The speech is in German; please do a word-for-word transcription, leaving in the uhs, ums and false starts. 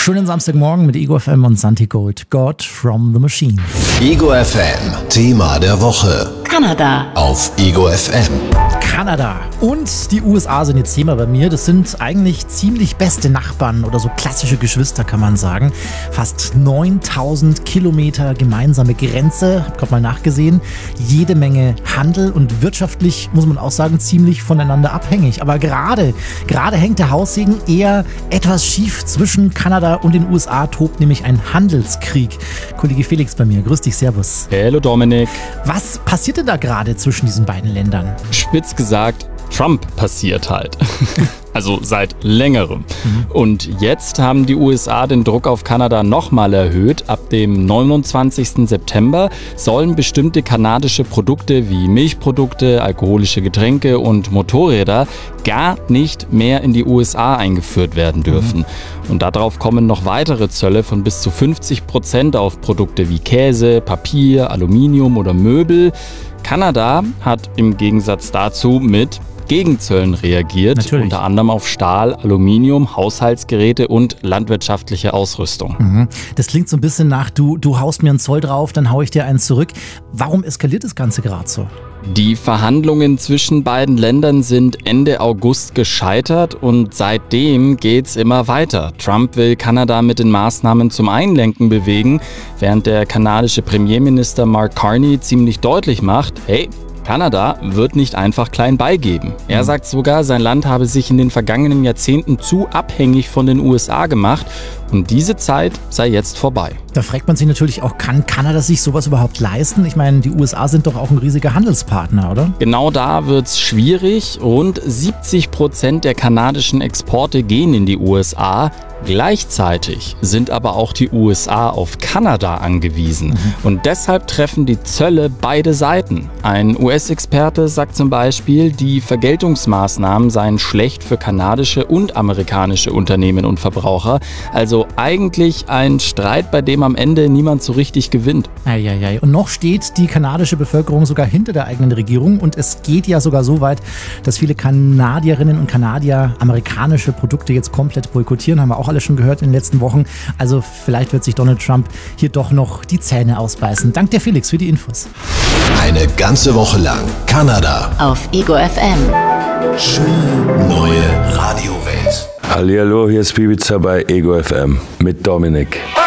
Schönen Samstagmorgen mit Ego F M und Santi Gold. God from the Machine. Ego F M, Thema der Woche. Kanada. Auf Ego F M. Kanada und die U S A sind jetzt Thema bei mir. Das sind eigentlich ziemlich beste Nachbarn oder so klassische Geschwister, kann man sagen. Fast neuntausend Kilometer gemeinsame Grenze, hab gerade mal nachgesehen. Jede Menge Handel und wirtschaftlich, muss man auch sagen, ziemlich voneinander abhängig. Aber gerade, gerade hängt der Haussegen eher etwas schief. Zwischen Kanada und den U S A tobt nämlich ein Handelskrieg. Kollege Felix bei mir, grüß dich, servus. Hallo Dominik. Was passiert denn da gerade zwischen diesen beiden Ländern? Spitz gesagt, Trump passiert halt. Also seit längerem. Mhm. Und jetzt haben die U S A den Druck auf Kanada nochmal erhöht. Ab dem neunundzwanzigsten September sollen bestimmte kanadische Produkte wie Milchprodukte, alkoholische Getränke und Motorräder gar nicht mehr in die U S A eingeführt werden dürfen. Mhm. Und darauf kommen noch weitere Zölle von bis zu fünfzig Prozent auf Produkte wie Käse, Papier, Aluminium oder Möbel. Kanada hat im Gegensatz dazu mit Gegenzöllen reagiert, Natürlich. Unter anderem auf Stahl, Aluminium, Haushaltsgeräte und landwirtschaftliche Ausrüstung. Mhm. Das klingt so ein bisschen nach, du, du haust mir einen Zoll drauf, dann hau ich dir einen zurück. Warum eskaliert das Ganze gerade so? Die Verhandlungen zwischen beiden Ländern sind Ende August gescheitert und seitdem geht's immer weiter. Trump will Kanada mit den Maßnahmen zum Einlenken bewegen, während der kanadische Premierminister Mark Carney ziemlich deutlich macht, hey, Kanada wird nicht einfach klein beigeben. Er sagt sogar, sein Land habe sich in den vergangenen Jahrzehnten zu abhängig von den U S A gemacht und diese Zeit sei jetzt vorbei. Da fragt man sich natürlich auch, kann Kanada sich sowas überhaupt leisten? Ich meine, die U S A sind doch auch ein riesiger Handelspartner, oder? Genau da wird's schwierig. Rund siebzig Prozent der kanadischen Exporte gehen in die U S A. Gleichzeitig sind aber auch die U S A auf Kanada angewiesen. Mhm. Und deshalb treffen die Zölle beide Seiten. Ein U S-Experte sagt zum Beispiel, die Vergeltungsmaßnahmen seien schlecht für kanadische und amerikanische Unternehmen und Verbraucher. Also eigentlich ein Streit, bei dem am Ende niemand so richtig gewinnt. Eieiei. Und noch steht die kanadische Bevölkerung sogar hinter der eigenen Regierung. Und es geht ja sogar so weit, dass viele Kanadierinnen und Kanadier amerikanische Produkte jetzt komplett boykottieren. Haben wir auch alle schon gehört in den letzten Wochen. Also vielleicht wird sich Donald Trump hier doch noch die Zähne ausbeißen. Dank dir, Felix, für die Infos. Eine ganze Woche lang Kanada. Auf Ego F M. Schöne neue Radiowelt. Hallihallo, hier ist Ibiza bei Ego F M mit Dominik.